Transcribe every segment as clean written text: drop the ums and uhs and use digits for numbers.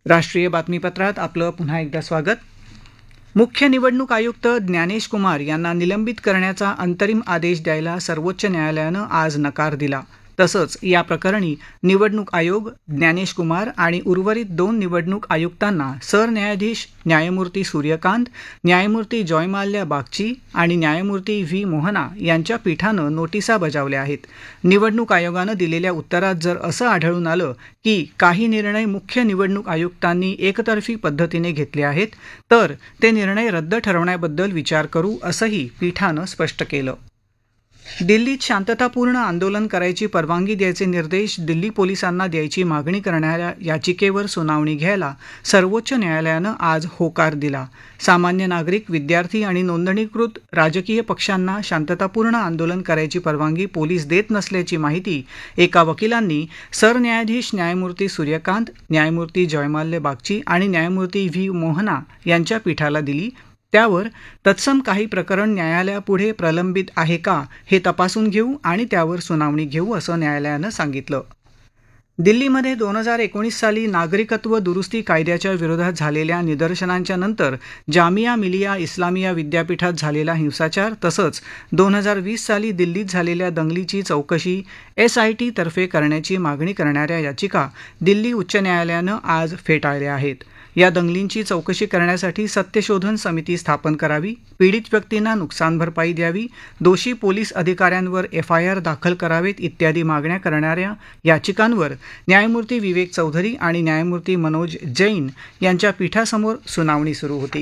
राष्ट्रीय बातमीपत्रात आपलं पुन्हा एकदा स्वागत. मुख्य निवडणूक आयुक्त ज्ञानेश कुमार यांना निलंबित करण्याचा अंतरिम आदेश द्यायला सर्वोच्च न्यायालयानं आज नकार दिला. तसंच या प्रकरणी निवडणूक आयोग, ज्ञानेश कुमार आणि उर्वरित 2 निवडणूक आयुक्तांना सरन्यायाधीश न्यायमूर्ती सूर्यकांत, न्यायमूर्ती जयमाल्या बागची आणि न्यायमूर्ती व्ही मोहना यांच्या पीठानं नोटिसा बजावल्या आहेत. निवडणूक आयोगानं दिलेल्या उत्तरात जर असं आढळून आलं की काही निर्णय मुख्य निवडणूक आयुक्तांनी एकतर्फी पद्धतीने घेतले आहेत, तर ते निर्णय रद्द ठरवण्याबद्दल विचार करू, असंही पीठानं स्पष्ट केलं. दिल्लीत शांततापूर्ण आंदोलन करायची परवानगी द्यायचे निर्देश दिल्ली पोलिसांना द्यायची मागणी करणाऱ्या याचिकेवर सुनावणी घ्यायला सर्वोच्च न्यायालयानं आज होकार दिला. सामान्य नागरिक, विद्यार्थी आणि नोंदणीकृत राजकीय पक्षांना शांततापूर्ण आंदोलन करायची परवानगी पोलीस देत नसल्याची माहिती एका वकिलांनी सरन्यायाधीश न्यायमूर्ती सूर्यकांत, न्यायमूर्ती जयमाल्या बागची आणि न्यायमूर्ती व्ही मोहना यांच्या पीठाला दिली. त्यावर तत्सम काही प्रकरण न्यायालयापुढे प्रलंबित आहे का हे तपासून घेऊ आणि त्यावर सुनावणी घेऊ, असं न्यायालयानं सांगितलं. दिल्लीमध्ये 2019 साली नागरिकत्व दुरुस्ती कायद्याच्या विरोधात झालेल्या निदर्शनांच्या नंतर जामिया मिलिया इस्लामिया विद्यापीठात झालेला हिंसाचार तसंच 2020 साली दिल्लीत झालेल्या दंगलीची चौकशी SIT तर्फे करण्याची मागणी करणाऱ्या याचिका दिल्ली उच्च न्यायालयानं आज फेटाळल्या आहेत. या दंगलींची चौकशी करण्यासाठी सत्यशोधन समिती स्थापन करावी, पीडित व्यक्तींना नुकसान भरपाई द्यावी, दोषी पोलीस अधिकाऱ्यांवर FIR दाखल करावेत इत्यादी मागण्या करणाऱ्या याचिकांवर न्यायमूर्ती विवेक चौधरी आणि न्यायमूर्ती मनोज जैन यांच्या पीठासमोर सुनावणी सुरू होती.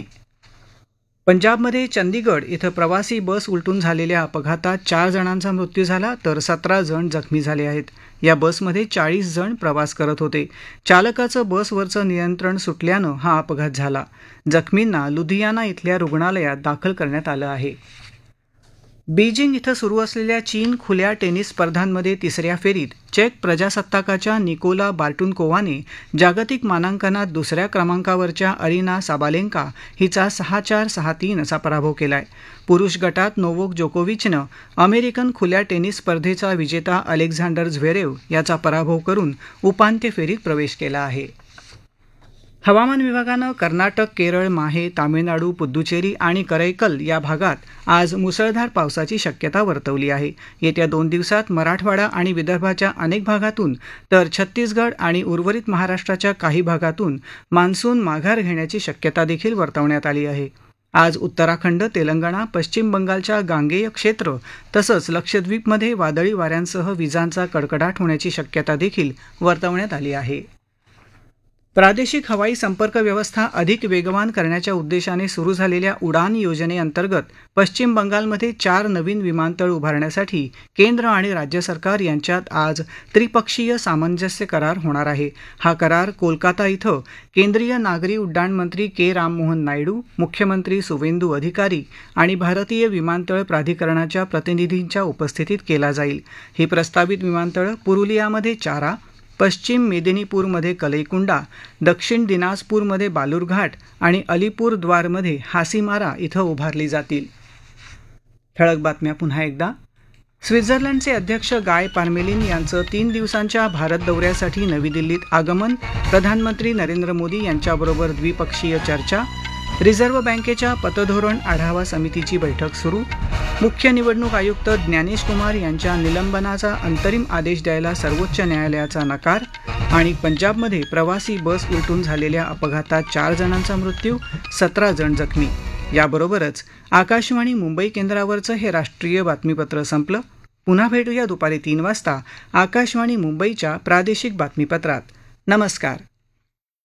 पंजाबमध्ये चंदीगड इथं प्रवासी बस उलटून झालेल्या अपघातात 4 जणांचा मृत्यू झाला तर 17 जण जखमी झाले आहेत. या बसमध्ये 40 जण प्रवास करत होते. चालकाचं बसवरचं नियंत्रण सुटल्यानं हा अपघात झाला. जखमींना लुधियाना इथल्या रुग्णालयात दाखल करण्यात आलं आहे. बीजिंग इथं सुरू असलेल्या चीन खुल्या टेनिस स्पर्धांमध्ये तिसऱ्या फेरीत चेक प्रजासत्ताकाच्या निकोला बार्टुनकोवाने जागतिक मानांकनात दुसऱ्या क्रमांकावरच्या अरिना साबालेंका हिचा 6-4, 6-3 असा पराभव केलाय. पुरुष गटात नोव्हाक जोकोविचनं अमेरिकन खुल्या टेनिस स्पर्धेचा विजेता अलेक्झांडर झ्वेरेव याचा पराभव करून उपांत्य फेरीत प्रवेश केला आहे. हवामान विभागानं कर्नाटक, केरळ, माहे, तामिळनाडू, पुद्दुचेरी आणि करैकल या भागात आज मुसळधार पावसाची शक्यता वर्तवली आहे. येत्या 2 दिवसात मराठवाडा आणि विदर्भाच्या अनेक भागातून तर छत्तीसगड आणि उर्वरित महाराष्ट्राच्या काही भागातून मान्सून माघार घेण्याची शक्यता देखील वर्तवण्यात आली आहे. आज उत्तराखंड, तेलंगणा, पश्चिम बंगालच्या गांगेय क्षेत्र तसंच लक्षद्वीपमध्ये वादळी वाऱ्यांसह विजांचा कडकडाट होण्याची शक्यता देखील वर्तवण्यात आली आहे. प्रादेशिक हवाई संपर्क व्यवस्था अधिक वेगवान करण्याच्या उद्देशाने सुरू झालेल्या उडान योजनेअंतर्गत पश्चिम बंगालमध्ये 4 नवीन विमानतळ उभारण्यासाठी केंद्र आणि राज्य सरकार यांच्यात आज त्रिपक्षीय सामंजस्य करार होणार आहे. हा करार कोलकाता इथं केंद्रीय नागरी उड्डाण मंत्री के. राममोहन नायडू, मुख्यमंत्री सुवेंदू अधिकारी आणि भारतीय विमानतळ प्राधिकरणाच्या प्रतिनिधींच्या उपस्थितीत केला जाईल. ही प्रस्तावित विमानतळं पुरुलियामध्ये चारा, पश्चिम मेदिनीपूरमध्ये कलईकुंडा, दक्षिण दिनाजपूरमध्ये बालूरघाट आणि अलीपूरद्वारमध्ये हासीमारा इथं उभारली जातील. ठळक बातम्या पुन्हा एकदा. स्वित्झर्लंडचे अध्यक्ष गाय पार्मेलिन यांचं 3 दिवसांच्या भारत दौऱ्यासाठी नवी दिल्लीत आगमन. प्रधानमंत्री नरेंद्र मोदी यांच्याबरोबर द्विपक्षीय चर्चा. रिझर्व्ह बँकेच्या पतधोरण आढावा समितीची बैठक सुरू. मुख्य निवडणूक आयुक्त ज्ञानेश कुमार यांच्या निलंबनाचा अंतरिम आदेश द्यायला सर्वोच्च न्यायालयाचा नकार. आणि पंजाबमध्ये प्रवासी बस उलटून झालेल्या अपघातात 4 जणांचा मृत्यू, 17 जण जखमी. याबरोबरच आकाशवाणी मुंबई केंद्रावरचं हे राष्ट्रीय बातमीपत्र संपलं. पुन्हा भेटूया दुपारी 3 वाजता आकाशवाणी मुंबईच्या प्रादेशिक बातमीपत्रात. नमस्कार.